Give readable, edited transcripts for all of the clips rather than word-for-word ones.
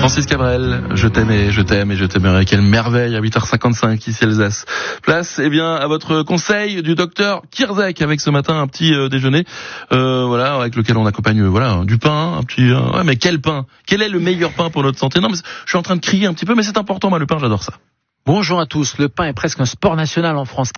Francis Cabrel, je t'aime et je t'aimerai. Quelle merveille à 8h55 ici Alsace. Place, à votre conseil du docteur Kierzek avec ce matin un petit déjeuner, avec lequel on accompagne, du pain, mais quel pain? Quel est le meilleur pain pour notre santé? Non, mais je suis en train de crier un petit peu, mais c'est important, moi, le pain, j'adore ça. Bonjour à tous. Le pain est presque un sport national en France.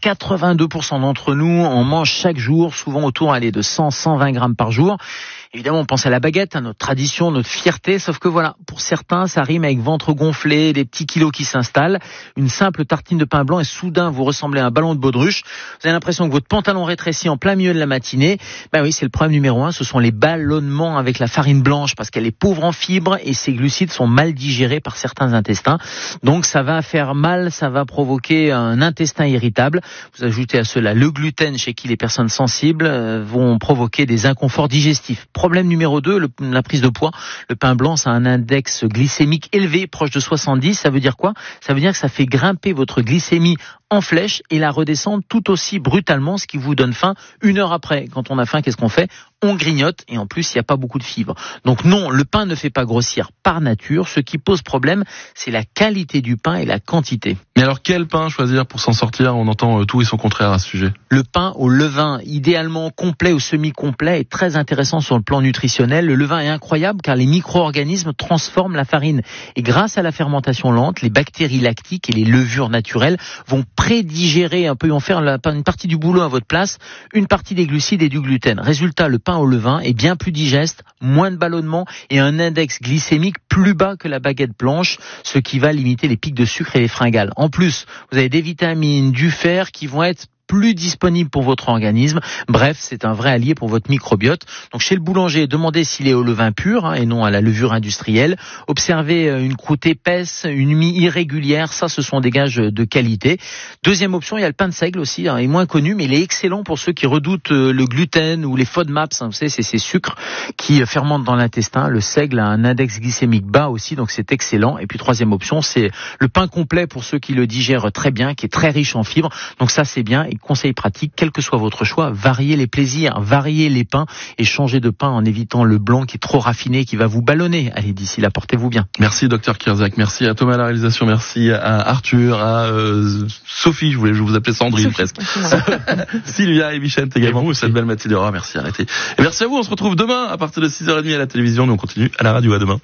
82% d'entre nous en mangent chaque jour, souvent autour de 100-120 grammes par jour. Évidemment, on pense à la baguette, à notre tradition, notre fierté, sauf que pour certains, ça rime avec ventre gonflé, des petits kilos qui s'installent. Une simple tartine de pain blanc et soudain, vous ressemblez à un ballon de baudruche. Vous avez l'impression que votre pantalon rétrécit en plein milieu de la matinée. Oui, c'est le problème numéro 1, ce sont les ballonnements avec la farine blanche, parce qu'elle est pauvre en fibres et ses glucides sont mal digérés par certains intestins. Donc, ça va faire mal, ça va provoquer un intestin irritable. Vous ajoutez à cela le gluten, chez qui les personnes sensibles vont provoquer des inconforts digestifs. Problème numéro 2, la prise de poids. Le pain blanc, ça a un index glycémique élevé, proche de 70. Ça veut dire quoi? Ça veut dire que ça fait grimper votre glycémie en flèche et la redescendre tout aussi brutalement, ce qui vous donne faim 1 heure après. Quand on a faim, qu'est-ce qu'on fait? On grignote et en plus, il n'y a pas beaucoup de fibres. Donc non, le pain ne fait pas grossir par nature. Ce qui pose problème, c'est la qualité du pain et la quantité. Mais alors, quel pain choisir pour s'en sortir? On entend tout et son contraire à ce sujet. Le pain au levain, idéalement complet ou semi-complet, est très intéressant sur le plan nutritionnel. Le levain est incroyable car les micro-organismes transforment la farine. Et grâce à la fermentation lente, les bactéries lactiques et les levures naturelles vont prédigérer un peu, vont faire une partie du boulot à votre place, une partie des glucides et du gluten. Résultat, le pain au levain est bien plus digeste, moins de ballonnement et un index glycémique plus bas que la baguette blanche, ce qui va limiter les pics de sucre et les fringales. En plus, vous avez des vitamines, du fer qui vont être plus disponible pour votre organisme. Bref, c'est un vrai allié pour votre microbiote. Donc chez le boulanger, demandez s'il est au levain pur et non à la levure industrielle. Observez une croûte épaisse, une mie irrégulière, ça ce sont des gages de qualité. Deuxième option, il y a le pain de seigle aussi, il est moins connu mais il est excellent pour ceux qui redoutent le gluten ou les FODMAPs, vous savez, c'est ces sucres qui fermentent dans l'intestin. Le seigle a un index glycémique bas aussi, donc c'est excellent. Et puis troisième option, c'est le pain complet pour ceux qui le digèrent très bien, qui est très riche en fibres. Donc ça c'est bien. Et conseil pratique, quel que soit votre choix, variez les plaisirs, variez les pains et changez de pain en évitant le blanc qui est trop raffiné, qui va vous ballonner. Allez, d'ici là, portez-vous bien. Merci docteur Kierzek, merci à Thomas à la réalisation, merci à Arthur, à Sophie, je voulais vous appeler Sandrine presque. Sylvia et Michel également pour cette belle matinée. Merci, arrêtez. Et merci à vous, on se retrouve demain à partir de 6h30 à la télévision, nous on continue à la radio, à demain.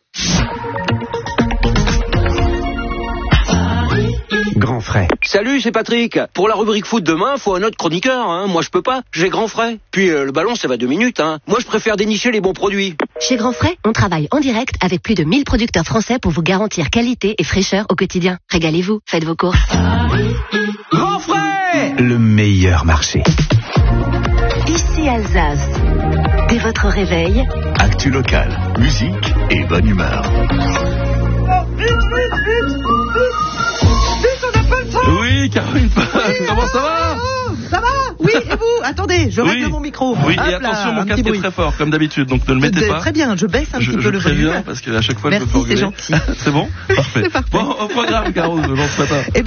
Grand frais. Salut, c'est Patrick. Pour la rubrique foot demain, faut un autre chroniqueur, Moi, je peux pas. J'ai Grand frais. Puis, le ballon, ça va 2 minutes, Moi, je préfère dénicher les bons produits. Chez Grand frais, on travaille en direct avec plus de 1000 producteurs français pour vous garantir qualité et fraîcheur au quotidien. Régalez-vous, faites vos courses. Grand frais! Le meilleur marché. Ici Alsace. Dès votre réveil, Actu local, musique et bonne humeur. Oui, Caroline, comment ça va? Ça va? Oui, et vous? Attendez, je règle mon micro. Oui, hop et attention, là, mon casque est très fort, comme d'habitude, donc ne le mettez pas. Très bien, je baisse un petit peu le volume. Parce qu'à chaque fois, merci, je me fais engueuler. c'est gentil. C'est bon? Parfait. C'est parfait. Bon, au programme, Caro, ce matin.